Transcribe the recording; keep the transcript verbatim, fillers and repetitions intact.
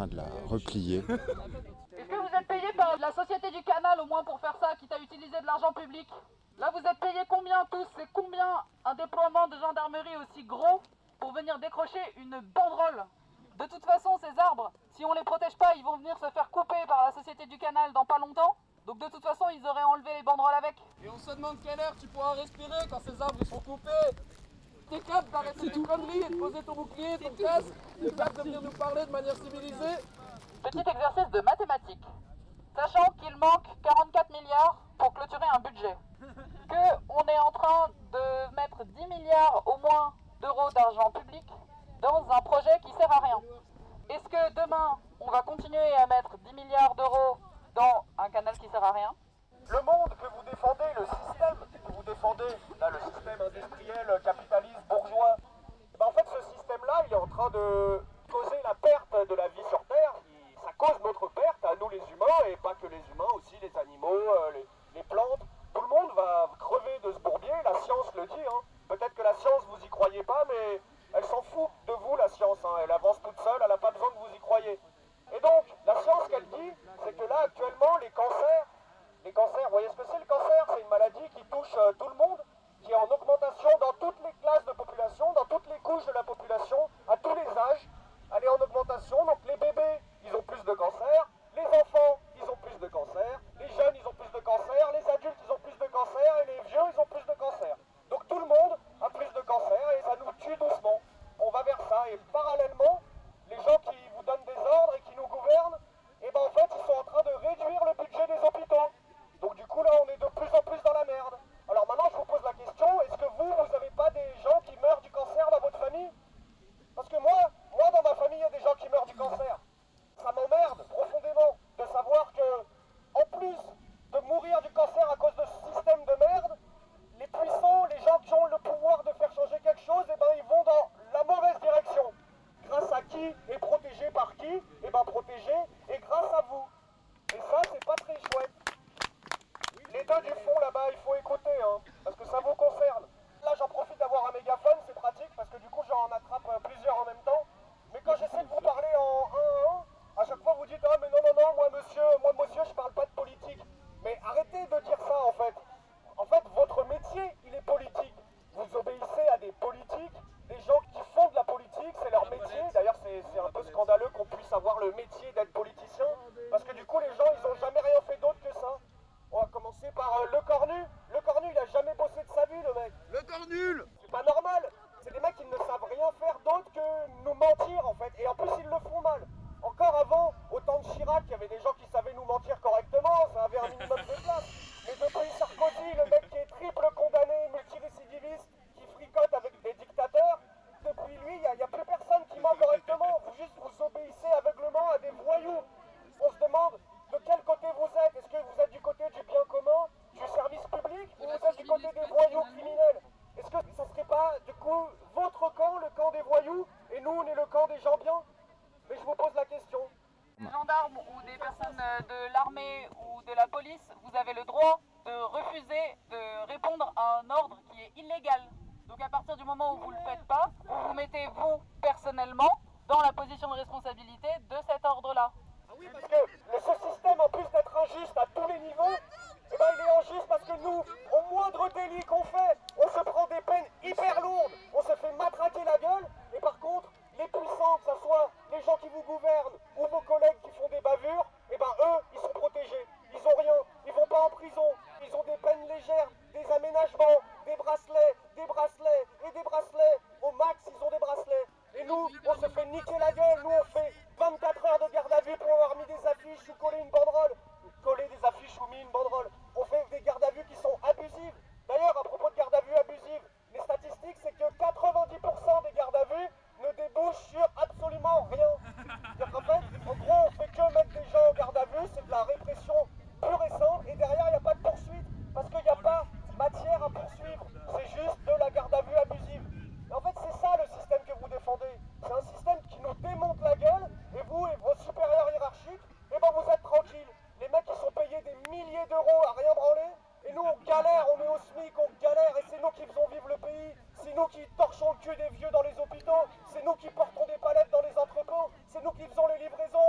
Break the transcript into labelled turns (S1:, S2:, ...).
S1: train de la replier.
S2: Est-ce que vous êtes payé par la Société du Canal au moins pour faire ça, quitte à utiliser de l'argent public? Là vous êtes payés combien tous? C'est combien un déploiement de gendarmerie aussi gros pour venir décrocher une banderole? De toute façon ces arbres, si on les protège pas, ils vont venir se faire couper par la Société du Canal dans pas longtemps. Donc de toute façon ils auraient enlevé les banderoles avec. Et on se demande quelle heure tu pourras respirer quand ces arbres ils sont coupés. T'es capable d'arrêter tes conneries et de poser ton bouclier, ton casque, t'es capable de venir nous parler de manière civilisée. Petit exercice de mathématiques. Sachant qu'il manque quarante-quatre milliards pour clôturer un budget, qu'on est en train de mettre dix milliards au moins d'euros d'argent public dans un projet qui sert à rien. Est-ce que demain, on va continuer à mettre dix milliards d'euros dans un canal qui sert à rien?
S3: Le monde que vous défendez, le système que vous défendez, là, le système industriel, capitaliste, bourgeois, ben, en fait ce système-là, il est en train de causer la perte de la vie sur Terre. Il, ça cause notre perte à nous les humains, et pas que les humains, aussi les animaux, euh, les, les plantes. Tout le monde va crever de ce bourbier, la science le dit. Hein. Peut-être que la science, vous y croyez pas, mais elle s'en fout de vous, la science. Hein. Elle avance toute seule, elle n'a pas besoin que vous y croyiez. Et donc, la science qu'elle dit, c'est que là, actuellement, les cancers, les cancers, vous voyez ce que c'est le cancer? C'est une maladie qui touche euh, tout le monde, qui est en augmentation dans toutes les classes de population, dans toutes les couches de la population, à tous les âges. Elle est en augmentation, donc les bébés, ils ont plus de cancer, les enfants, ils ont plus de cancer, les jeunes, ils ont plus de cancer, les adultes, ils ont plus de cancer, et les vieux, ils ont plus de cancer. Donc tout le monde a plus de cancer, et ça nous tue doucement. On va vers ça, et parallèlement, les gens qui vous donnent des ordres et qui nous gouvernent, et ben en fait, ils sont en train de réduire le budget des hôpitaux. Donc du coup là on est de plus en plus dans la merde. Alors maintenant je vous pose la question, est-ce que vous, vous n'avez pas des gens qui meurent du cancer dans votre famille? Parce que moi, moi dans ma famille il y a des gens qui meurent du cancer. Ça m'emmerde profondément de savoir que, en plus de mourir du cancer à cause de ce système de merde, les puissants, les gens qui ont le pouvoir de faire changer quelque chose, et ben ils vont dans la mauvaise direction. Grâce à qui et protégé par qui? Et ben protégé et grâce à vous. Et ça c'est pas très chouette. Les deux du fond là-bas, il faut écouter, hein, parce que ça vous concerne. Là, j'en profite d'avoir un mégaphone, c'est pratique, parce que du coup, j'en attrape euh, plusieurs en même temps. Mais quand j'essaie de vous parler en un à un, à chaque fois, vous dites « Ah, mais non, non, non, moi, monsieur, moi, monsieur, je parle pas de politique. » Mais arrêtez de dire ça, en fait. En fait, votre métier, il est politique. Vous obéissez à des politiques, des gens qui font de la politique, c'est leur métier. D'ailleurs, c'est, c'est un peu scandaleux qu'on puisse avoir le métier d'être politicien, parce que du coup, les gens, ils ont jamais rien fait d'autre que ça. On va commencer par euh, le cornu. Le cornu, il a jamais bossé de sa vie, le mec.
S4: Le cornul!
S3: C'est pas normal. C'est des mecs qui ne savent rien faire d'autre que nous mentir, en fait. Et en plus, ils le font mal. Encore avant, au temps de Chirac, il y avait des gens qui savaient nous mentir correctement. Ça avait un minimum de place. Mais depuis Sarkozy, le mec qui est triple condamné, multirécidiviste, qui fricote avec des dictateurs, depuis lui, il n'y a, a plus personne qui ment correctement. Vous juste vous obéissez aveuglement à des voyous. On se demande de quel côté vous êtes. Est-ce que vous êtes du côté du bien commun, du service public, ou vous êtes du côté des voyous criminels? Est-ce que ça serait pas, du coup, votre camp, le camp des voyous, et nous, on est le camp des gens bien? Mais je vous pose la question.
S2: Des gendarmes ou des personnes de l'armée ou de la police, vous avez le droit de refuser de répondre à un ordre qui est illégal. Donc à partir du moment où vous ne le faites pas, vous vous mettez, vous, personnellement, dans la position de responsabilité de cette